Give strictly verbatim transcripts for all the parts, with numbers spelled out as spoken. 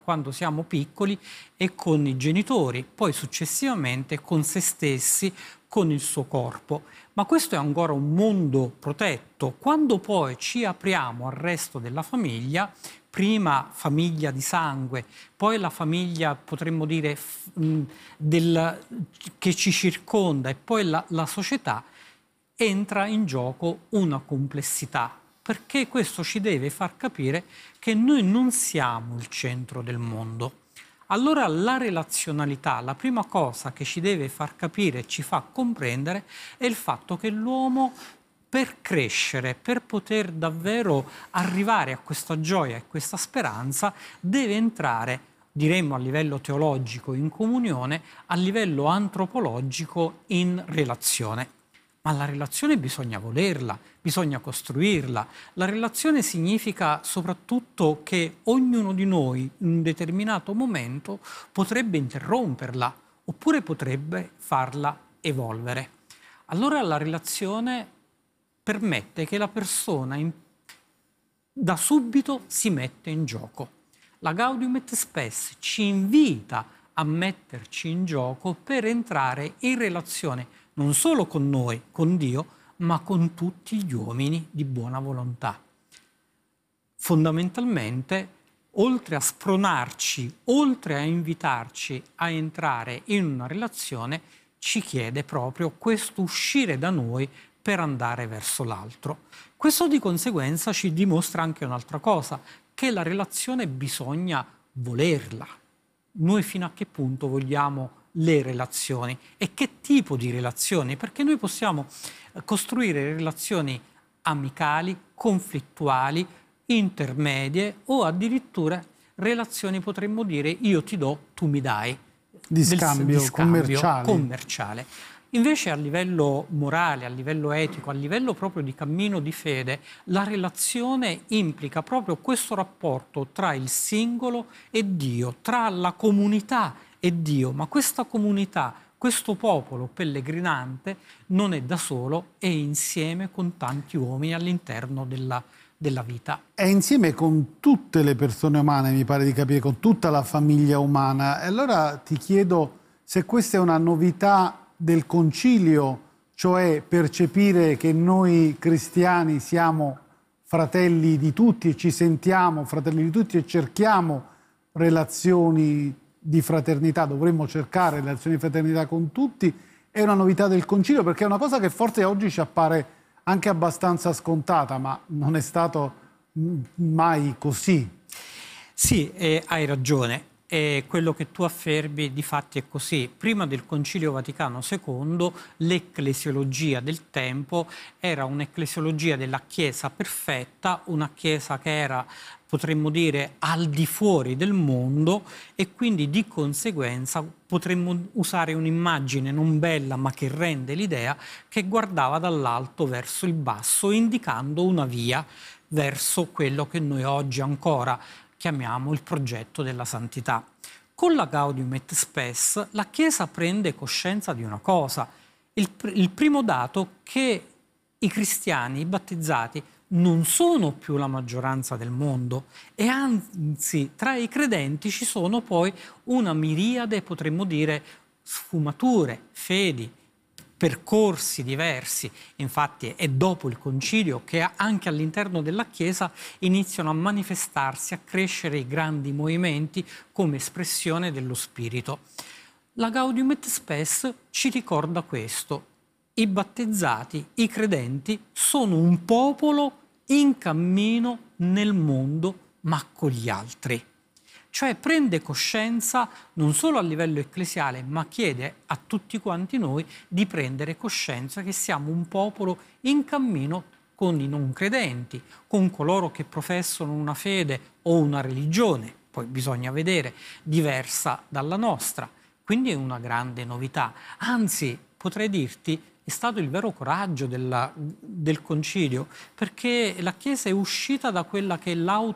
quando siamo piccoli e con i genitori, poi successivamente con se stessi, con il suo corpo. Ma questo è ancora un mondo protetto. Quando poi ci apriamo al resto della famiglia, prima famiglia di sangue, poi la famiglia, potremmo dire, mh, del, che ci circonda e poi la, la società, entra in gioco una complessità, perché questo ci deve far capire che noi non siamo il centro del mondo. Allora la relazionalità, la prima cosa che ci deve far capire e ci fa comprendere è il fatto che l'uomo, per crescere, per poter davvero arrivare a questa gioia e questa speranza, deve entrare, diremmo a livello teologico, in comunione, a livello antropologico in relazione. Ma la relazione bisogna volerla, bisogna costruirla. La relazione significa soprattutto che ognuno di noi in un determinato momento potrebbe interromperla oppure potrebbe farla evolvere. Allora la relazione permette che la persona in, da subito si mette in gioco. La Gaudium et Spes ci invita a metterci in gioco per entrare in relazione non solo con noi, con Dio, ma con tutti gli uomini di buona volontà. Fondamentalmente, oltre a spronarci, oltre a invitarci a entrare in una relazione, ci chiede proprio questo uscire da noi per andare verso l'altro. Questo di conseguenza ci dimostra anche un'altra cosa, che la relazione bisogna volerla. Noi fino a che punto vogliamo le relazioni e che tipo di relazioni, perché noi possiamo costruire relazioni amicali, conflittuali, intermedie o addirittura relazioni, potremmo dire, io ti do, tu mi dai. Di scambio, del, di scambio commerciale. commerciale. Invece a livello morale, a livello etico, a livello proprio di cammino di fede, la relazione implica proprio questo rapporto tra il singolo e Dio, tra la comunità e Dio, ma questa comunità, questo popolo pellegrinante non è da solo, è insieme con tanti uomini all'interno della, della vita. È insieme con tutte le persone umane, mi pare di capire, con tutta la famiglia umana. E allora ti chiedo se questa è una novità del Concilio, cioè percepire che noi cristiani siamo fratelli di tutti e ci sentiamo fratelli di tutti e cerchiamo relazioni di fraternità, dovremmo cercare relazioni di fraternità con tutti. È una novità del Concilio, perché è una cosa che forse oggi ci appare anche abbastanza scontata, ma non è stato mai così. Sì, eh, hai ragione. E quello che tu affermi di fatti è così. Prima del Concilio Vaticano secondo, l'ecclesiologia del tempo era un'ecclesiologia della Chiesa perfetta, una Chiesa che era, potremmo dire, al di fuori del mondo, e quindi di conseguenza potremmo usare un'immagine non bella ma che rende l'idea, che guardava dall'alto verso il basso, indicando una via verso quello che noi oggi ancora chiamiamo il progetto della santità. Con la Gaudium et Spes la Chiesa prende coscienza di una cosa, il, pr- il primo dato, che i cristiani, i battezzati, non sono più la maggioranza del mondo, e anzi tra i credenti ci sono poi una miriade, potremmo dire, sfumature, fedi, percorsi diversi. Infatti è dopo il Concilio che anche all'interno della Chiesa iniziano a manifestarsi, a crescere i grandi movimenti come espressione dello Spirito. La Gaudium et Spes ci ricorda questo. I battezzati, i credenti, sono un popolo in cammino nel mondo, ma con gli altri. Cioè prende coscienza non solo a livello ecclesiale, ma chiede a tutti quanti noi di prendere coscienza che siamo un popolo in cammino con i non credenti, con coloro che professano una fede o una religione, poi bisogna vedere, diversa dalla nostra. Quindi è una grande novità. Anzi, potrei dirti, è stato il vero coraggio della, del Concilio, perché la Chiesa è uscita da quella che è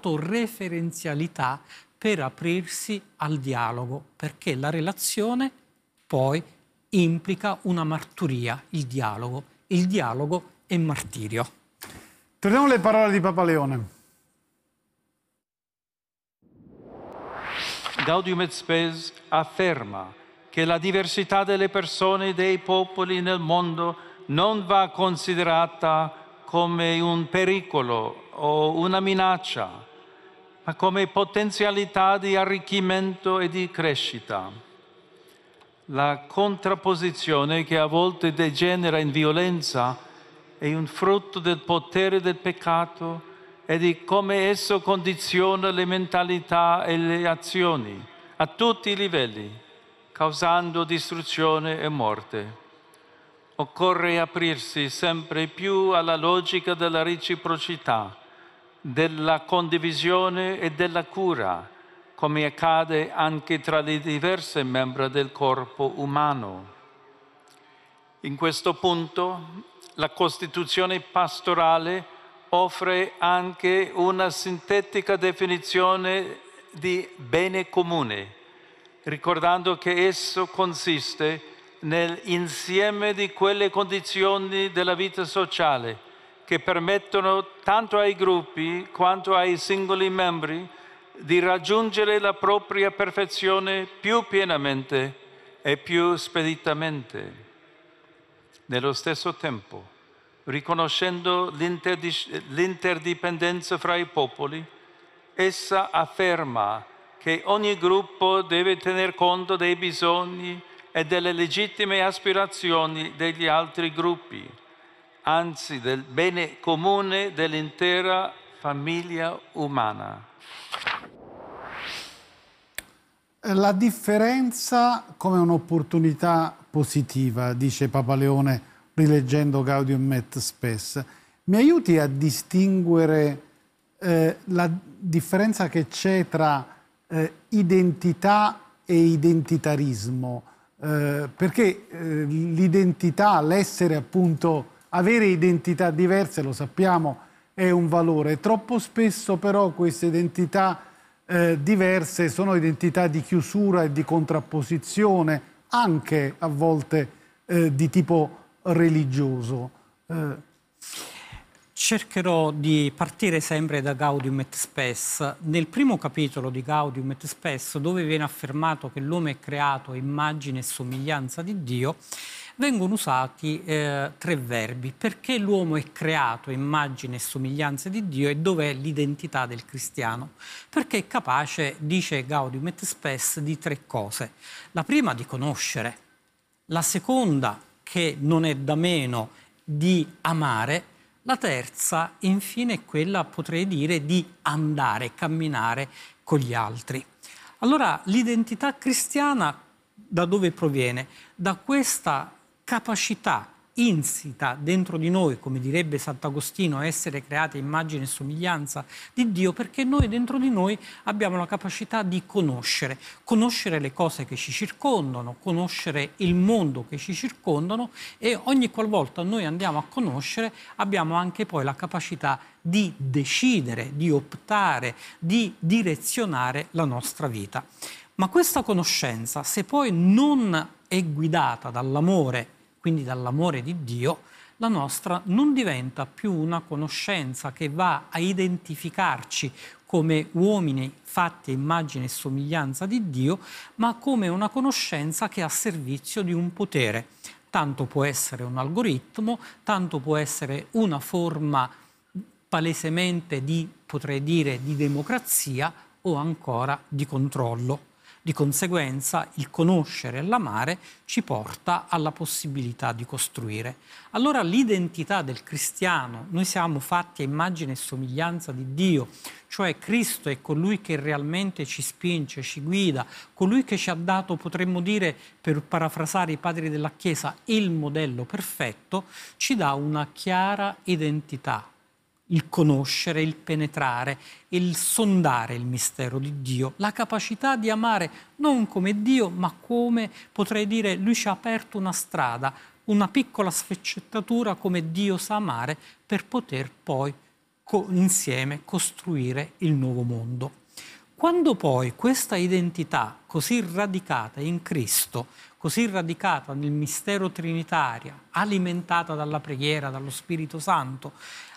l'autoreferenzialità per aprirsi al dialogo, perché la relazione poi implica una marturia, il dialogo. Il dialogo è martirio. Torniamo alle parole di Papa Leone. Gaudium et Spes afferma che la diversità delle persone e dei popoli nel mondo non va considerata come un pericolo o una minaccia, ma come potenzialità di arricchimento e di crescita. La contrapposizione che a volte degenera in violenza è un frutto del potere del peccato e di come esso condiziona le mentalità e le azioni a tutti i livelli, causando distruzione e morte. Occorre aprirsi sempre più alla logica della reciprocità, della condivisione e della cura, come accade anche tra le diverse membra del corpo umano. In questo punto, la Costituzione pastorale offre anche una sintetica definizione di bene comune, ricordando che esso consiste nell'insieme di quelle condizioni della vita sociale che permettono tanto ai gruppi quanto ai singoli membri di raggiungere la propria perfezione più pienamente e più speditamente. Nello stesso tempo, riconoscendo l'interdipendenza fra i popoli, essa afferma che ogni gruppo deve tener conto dei bisogni e delle legittime aspirazioni degli altri gruppi, anzi del bene comune dell'intera famiglia umana. La differenza come un'opportunità positiva, dice Papa Leone rileggendo Gaudium et Spes. Mi aiuti a distinguere eh, la differenza che c'è tra eh, identità e identitarismo? Eh, perché eh, l'identità, l'essere appunto, avere identità diverse, lo sappiamo, è un valore. Troppo spesso però queste identità eh, diverse sono identità di chiusura e di contrapposizione, anche a volte eh, di tipo religioso. Eh. Cercherò di partire sempre da Gaudium et Spes. Nel primo capitolo di Gaudium et Spes, dove viene affermato che l'uomo è creato a immagine e somiglianza di Dio, vengono usati eh, tre verbi. Perché l'uomo è creato a immagine e somiglianza di Dio e dov'è l'identità del cristiano? Perché è capace, dice Gaudium et Spes, di tre cose. La prima di conoscere, la seconda che non è da meno di amare, la terza infine è quella, potrei dire, di andare, camminare con gli altri. Allora l'identità cristiana da dove proviene? Da questa capacità insita dentro di noi, come direbbe Sant'Agostino, essere creati a immagine e somiglianza di Dio, perché noi dentro di noi abbiamo la capacità di conoscere, conoscere le cose che ci circondano, conoscere il mondo che ci circondano, e ogni qualvolta noi andiamo a conoscere abbiamo anche poi la capacità di decidere, di optare, di direzionare la nostra vita. Ma questa conoscenza, se poi non è guidata dall'amore, quindi dall'amore di Dio, la nostra non diventa più una conoscenza che va a identificarci come uomini fatti a immagine e somiglianza di Dio, ma come una conoscenza che è a servizio di un potere. Tanto può essere un algoritmo, tanto può essere una forma palesemente di, potrei dire, di democrazia o ancora di controllo. Di conseguenza il conoscere e l'amare ci porta alla possibilità di costruire. Allora l'identità del cristiano, noi siamo fatti a immagine e somiglianza di Dio, cioè Cristo è colui che realmente ci spinge, ci guida, colui che ci ha dato, potremmo dire, per parafrasare i padri della Chiesa, il modello perfetto, ci dà una chiara identità. Il conoscere, il penetrare, il sondare il mistero di Dio, la capacità di amare non come Dio, ma come, potrei dire, Lui ci ha aperto una strada, una piccola sfaccettatura come Dio sa amare per poter poi co- insieme costruire il nuovo mondo. Quando poi questa identità così radicata in Cristo, così radicata nel mistero trinitario, alimentata dalla preghiera, dallo Spirito Santo,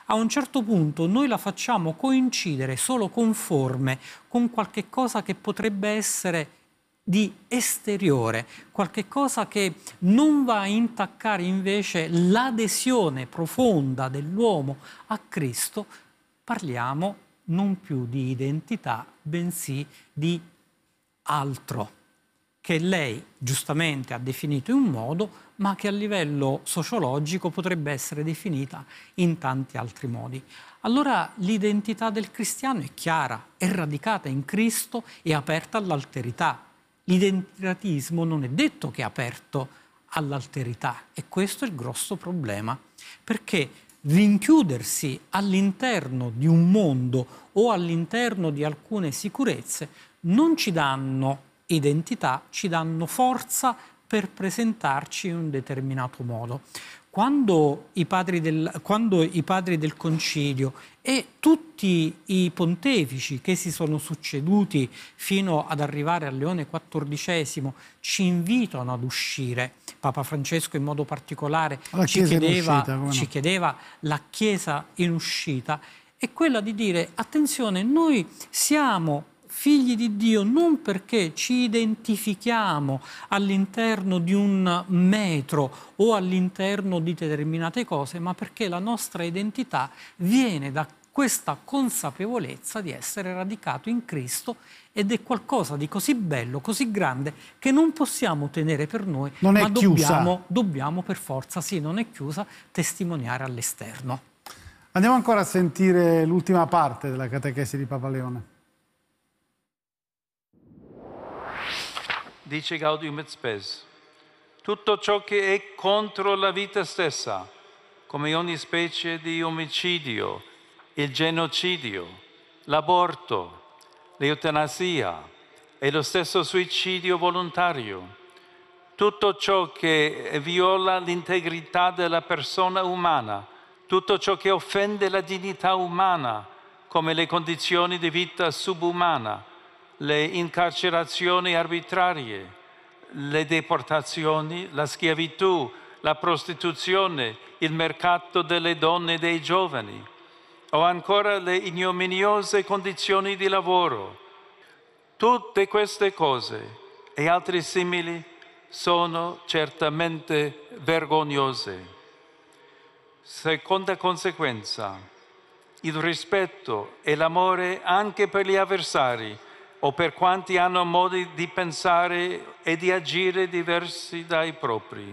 A un certo punto noi la facciamo coincidere solo con forme, con qualche cosa che potrebbe essere di esteriore, qualche cosa che non va a intaccare invece l'adesione profonda dell'uomo a Cristo. Parliamo non più di identità, bensì di altro, che lei giustamente ha definito in un modo, ma che a livello sociologico potrebbe essere definita in tanti altri modi. Allora l'identità del cristiano è chiara, è radicata in Cristo e aperta all'alterità. L'identitatismo non è detto che è aperto all'alterità, e questo è il grosso problema, perché rinchiudersi all'interno di un mondo o all'interno di alcune sicurezze non ci danno identità, ci danno forza per presentarci in un determinato modo. Quando i padri del, quando i padri del Concilio e tutti i pontefici che si sono succeduti fino ad arrivare a Leone quattordicesimo ci invitano ad uscire, Papa Francesco in modo particolare ci chiedeva, uscita, ci chiedeva la Chiesa in uscita, è quella di dire: attenzione, noi siamo figli di Dio non perché ci identifichiamo all'interno di un metro o all'interno di determinate cose, ma perché la nostra identità viene da questa consapevolezza di essere radicato in Cristo, ed è qualcosa di così bello, così grande, che non possiamo tenere per noi, non ma è dobbiamo, dobbiamo per forza, sì, non è chiusa, testimoniare all'esterno. Andiamo ancora a sentire l'ultima parte della catechesi di Papa Leone. Dice Gaudium et Spes: tutto ciò che è contro la vita stessa, come ogni specie di omicidio, il genocidio, l'aborto, l'eutanasia e lo stesso suicidio volontario, tutto ciò che viola l'integrità della persona umana, tutto ciò che offende la dignità umana, come le condizioni di vita subumana, le incarcerazioni arbitrarie, le deportazioni, la schiavitù, la prostituzione, il mercato delle donne e dei giovani, o ancora le ignominiose condizioni di lavoro. Tutte queste cose e altre simili sono certamente vergognose. Seconda conseguenza: il rispetto e l'amore anche per gli avversari o per quanti hanno modi di pensare e di agire diversi dai propri.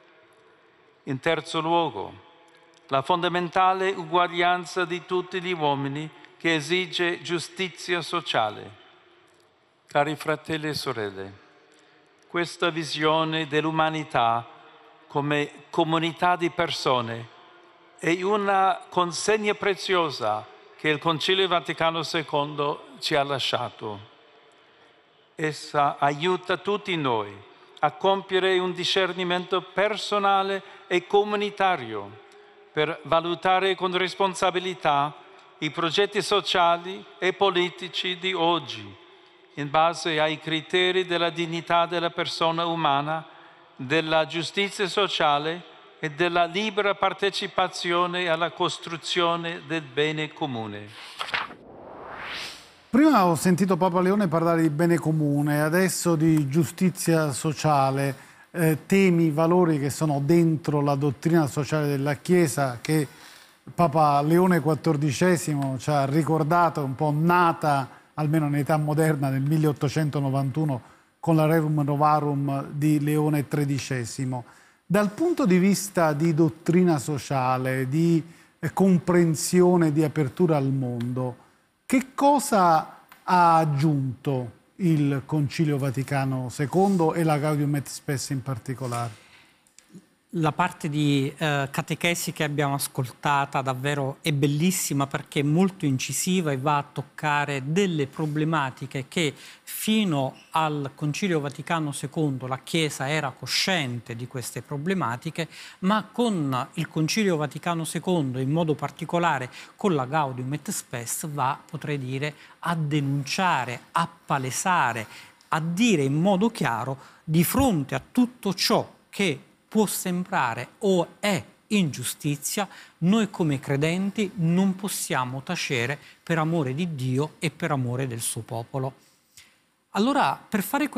In terzo luogo, la fondamentale uguaglianza di tutti gli uomini, che esige giustizia sociale. Cari fratelli e sorelle, questa visione dell'umanità come comunità di persone è una consegna preziosa che il Concilio Vaticano secondo ci ha lasciato. Essa aiuta tutti noi a compiere un discernimento personale e comunitario per valutare con responsabilità i progetti sociali e politici di oggi, in base ai criteri della dignità della persona umana, della giustizia sociale e della libera partecipazione alla costruzione del bene comune. Prima ho sentito Papa Leone parlare di bene comune, adesso di giustizia sociale, eh, temi, valori che sono dentro la dottrina sociale della Chiesa, che Papa Leone quattordicesimo ci ha ricordato, un po' nata, almeno in età moderna, nel milleottocentonovantuno con la Rerum Novarum di Leone tredicesimo. Dal punto di vista di dottrina sociale, di eh, comprensione, di apertura al mondo, che cosa ha aggiunto il Concilio Vaticano secondo e la Gaudium et Spes in particolare? La parte di eh, catechesi che abbiamo ascoltata davvero è bellissima, perché è molto incisiva e va a toccare delle problematiche che fino al Concilio Vaticano secondo la Chiesa era cosciente di queste problematiche, ma con il Concilio Vaticano secondo, in modo particolare con la Gaudium et Spes, va, potrei dire, a denunciare, a palesare, a dire in modo chiaro, di fronte a tutto ciò che può sembrare o è ingiustizia, noi come credenti non possiamo tacere per amore di Dio e per amore del suo popolo. Allora, per fare